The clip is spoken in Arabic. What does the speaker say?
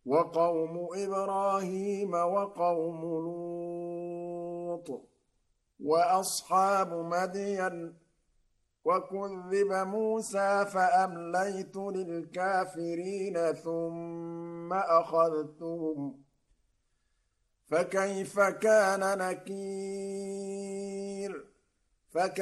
وقوم إبراهيم وقوم لوط وأصحاب مدين وكذب موسى فأمليت للكافرين ثم أخذتهم فكيف كان نكير